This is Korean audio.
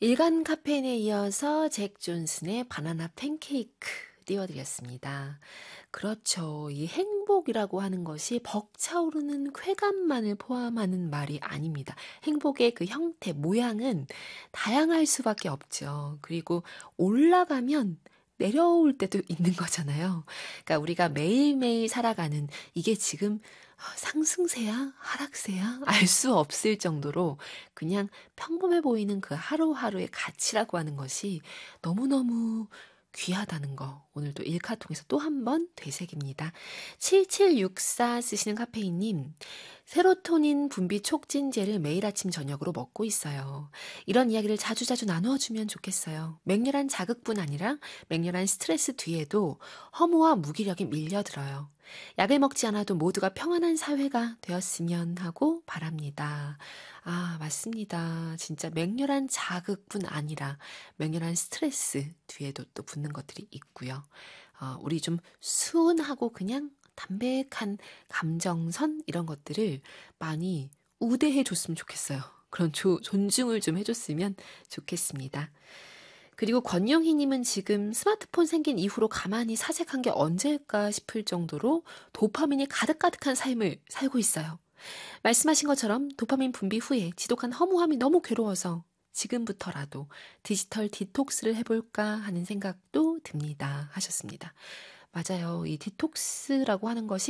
일간 카페인에 이어서 잭 존슨의 바나나 팬케이크 띄워드렸습니다. 그렇죠. 이 행복이라고 하는 것이 벅차오르는 쾌감만을 포함하는 말이 아닙니다. 행복의 그 형태, 모양은 다양할 수밖에 없죠. 그리고 올라가면 내려올 때도 있는 거잖아요. 그러니까 우리가 매일매일 살아가는 이게 지금 상승세야? 하락세야? 알 수 없을 정도로 그냥 평범해 보이는 그 하루하루의 가치라고 하는 것이 너무너무 귀하다는 거 오늘도 일카 통해서 또 한 번 되새깁니다. 7764 쓰시는 카페인님, 세로토닌 분비 촉진제를 매일 아침 저녁으로 먹고 있어요. 이런 이야기를 자주자주 나누어주면 좋겠어요. 맹렬한 자극뿐 아니라 맹렬한 스트레스 뒤에도 허무와 무기력이 밀려들어요. 약을 먹지 않아도 모두가 평안한 사회가 되었으면 하고 바랍니다. 아, 맞습니다. 진짜 맹렬한 자극뿐 아니라 맹렬한 스트레스 뒤에도 또 붙는 것들이 있고요. 우리 좀 수은하고 그냥 담백한 감정선 이런 것들을 많이 우대해 줬으면 좋겠어요. 그런 존중을 좀 해줬으면 좋겠습니다. 그리고 권영희님은 지금 스마트폰 생긴 이후로 가만히 사색한 게 언제일까 싶을 정도로 도파민이 가득가득한 삶을 살고 있어요. 말씀하신 것처럼 도파민 분비 후에 지독한 허무함이 너무 괴로워서 지금부터라도 디지털 디톡스를 해볼까 하는 생각도 듭니다. 하셨습니다. 맞아요. 이 디톡스라고 하는 것이